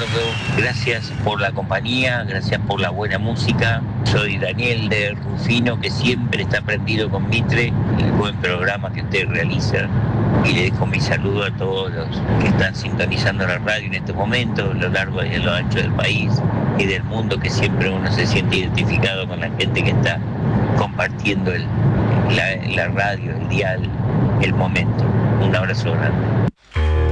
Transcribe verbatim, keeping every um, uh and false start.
Eduardo, gracias por la compañía, gracias por la buena música. Soy Daniel de Rufino, que siempre está prendido con Mitre, el buen programa que usted realiza. Y le dejo mi saludo a todos los que están sintonizando la radio en este momento, a lo largo y a lo ancho del país y del mundo, que siempre uno se siente identificado con la gente que está compartiendo el, la, la radio, el dial, el momento. Un abrazo grande.